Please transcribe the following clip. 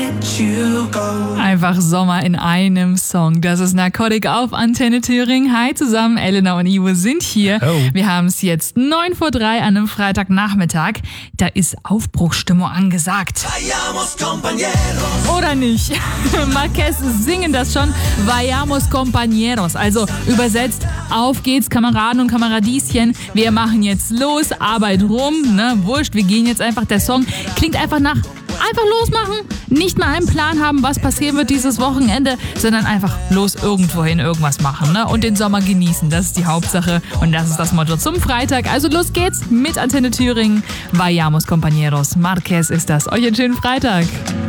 Einfach Sommer in einem Song. Das ist Narcotic auf Antenne Thüringen. Hi zusammen, Elena und Ivo sind hier. Oh. Wir haben es jetzt 2:09 an einem Freitagnachmittag. Da ist Aufbruchsstimmung angesagt. Oder nicht? Marquez singen das schon. Vayamos compañeros. Also übersetzt, auf geht's, Kameraden und Kameradieschen. Wir machen jetzt los, Arbeit rum, ne? Wurscht, wir gehen jetzt einfach. Der Song klingt einfach nach einfach losmachen, nicht mal einen Plan haben, was passieren wird dieses Wochenende, sondern einfach los irgendwohin irgendwas machen, ne? Und den Sommer genießen, das ist die Hauptsache und das ist das Motto zum Freitag. Also los geht's mit Antenne Thüringen. Vayamos compañeros. Marquez ist das. Euch einen schönen Freitag.